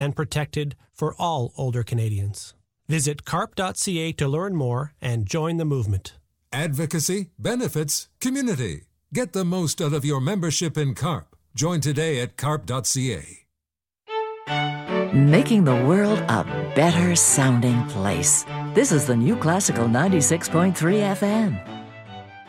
and protected for all older Canadians. Visit carp.ca to learn more and join the movement. Advocacy, benefits, community. Get the most out of your membership in CARP. Join today at carp.ca. Making the world a better sounding place. This is the New Classical 96.3 FM.